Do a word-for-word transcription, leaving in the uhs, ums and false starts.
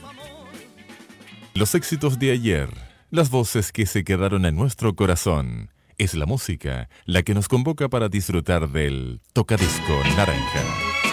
Los éxitos de ayer, las voces que se quedaron en nuestro corazón, es la música la que nos convoca para disfrutar del Tocadisco Naranja.